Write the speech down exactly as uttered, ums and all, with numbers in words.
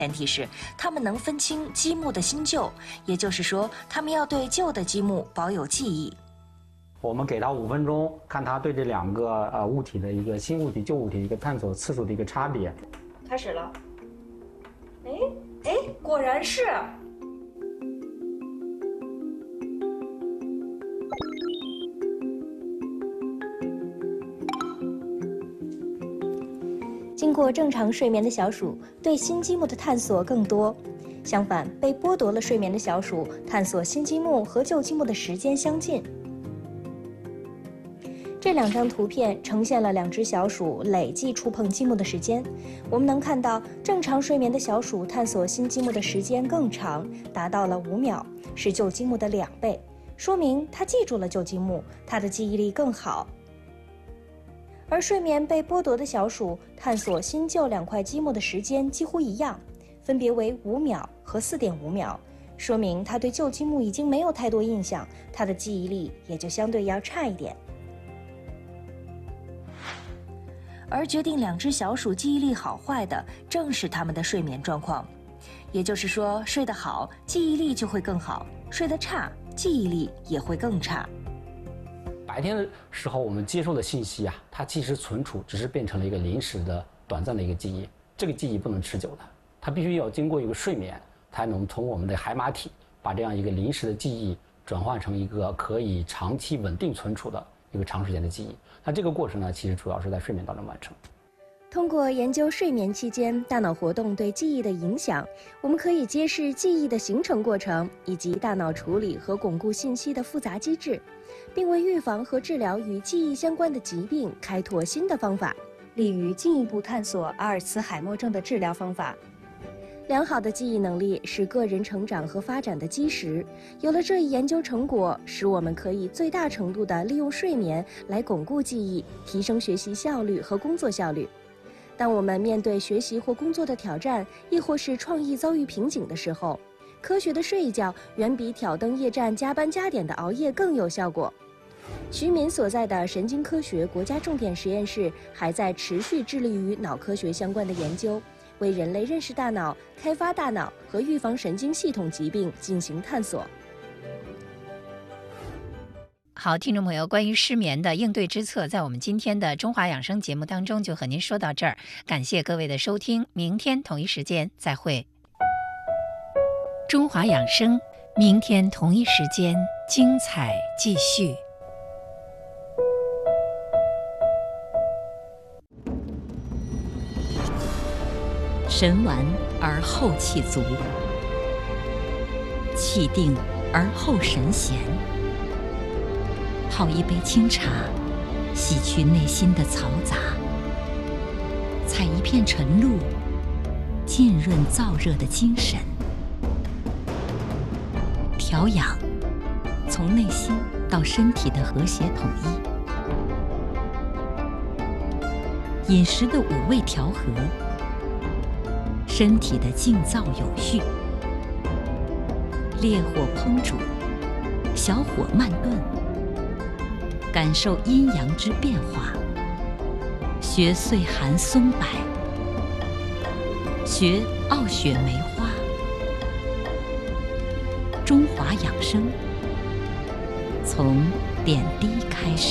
前提是它们能分清积木的新旧，也就是说，它们要对旧的积木保有记忆。 我们给它五分钟，看它对这两个呃物体的一个新物体、旧物体一个探索次数的一个差别。 开始了。哎哎，果然是。 经过正常睡眠的小鼠对新积木的探索更多，相反，被剥夺了睡眠的小鼠探索新积木和旧积木的时间相近。这两张图片呈现了两只小鼠累计触碰积木的时间。我们能看到，正常睡眠的小鼠探索新积木的时间更长，达到了五秒，是旧积木的两倍，说明它记住了旧积木，它的记忆力更好。而睡眠被剥夺的小鼠探索新旧两块积木的时间几乎一样，分别为五秒和四点五秒，说明它对旧积木已经没有太多印象，它的记忆力也就相对要差一点。 而决定两只小鼠记忆力好坏的，正是它们的睡眠状况。也就是说，睡得好，记忆力就会更好；睡得差，记忆力也会更差。 白天的时候，我们接受的信息啊，它其实存储只是变成了一个临时的、短暂的一个记忆。这个记忆不能持久的，它必须要经过一个睡眠，才能从我们的海马体把这样一个临时的记忆转换成一个可以长期稳定存储的一个长时间的记忆。那这个过程呢，其实主要是在睡眠当中完成。 通过研究睡眠期间大脑活动对记忆的影响，我们可以揭示记忆的形成过程以及大脑处理和巩固信息的复杂机制，并为预防和治疗与记忆相关的疾病开拓新的方法，利于进一步探索阿尔茨海默症的治疗方法。良好的记忆能力是个人成长和发展的基石。有了这一研究成果，使我们可以最大程度地利用睡眠来巩固记忆，提升学习效率和工作效率。当我们面对学习或工作的挑战，亦或是创意遭遇瓶颈的时候，科学的睡一觉远比挑灯夜战、加班加点的熬夜更有效果。徐敏所在的神经科学国家重点实验室还在持续致力于脑科学相关的研究，为人类认识大脑、开发大脑和预防神经系统疾病进行探索。 好，听众朋友，关于失眠的应对之策，在我们今天的中华养生节目当中就和您说到这儿，感谢各位的收听，明天同一时间再会。中华养生，明天同一时间精彩继续。 神完而后气足，气定而后神闲。泡一杯清茶，洗去内心的嘈杂；采一片晨露，浸润燥热的精神。调养，从内心到身体的和谐统一。饮食的五味调和，身体的静躁有序。烈火烹煮，小火慢炖。感受阴阳之变化，学岁寒松柏，学傲雪梅花。中华养生，从点滴开始。